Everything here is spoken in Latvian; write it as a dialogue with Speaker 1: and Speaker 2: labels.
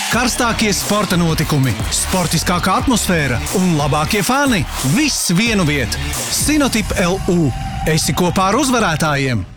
Speaker 1: Karstākie sporta notikumi, sportiskākā atmosfēra un labākie fani. Viss vienu vietu. Sinotip LU. Esi kopā ar uzvarētājiem!